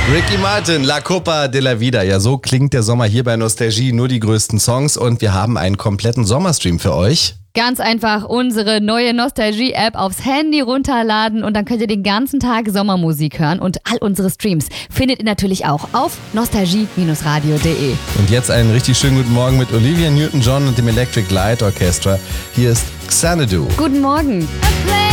Ricky Martin, La Copa de la Vida. Ja, so klingt der Sommer hier bei Nostalgie. Nur die größten Songs und wir haben einen kompletten Sommerstream für euch. Ganz einfach unsere neue Nostalgie-App aufs Handy runterladen und dann könnt ihr den ganzen Tag Sommermusik hören. Und all unsere Streams findet ihr natürlich auch auf nostalgie-radio.de. Und jetzt einen richtig schönen guten Morgen mit Olivia Newton-John und dem Electric Light Orchestra. Hier ist Xanadu. Guten Morgen.